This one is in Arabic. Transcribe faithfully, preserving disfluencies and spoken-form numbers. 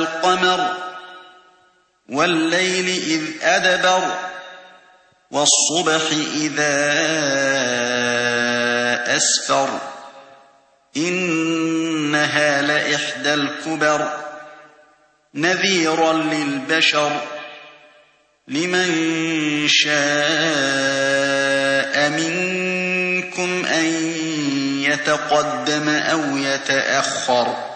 القمر والليل إذ أدبر والصبح إذا أسفر إنها لإحدى الكبر نذيرا للبشر لمن شاء منكم أن يتقدم أو يتأخر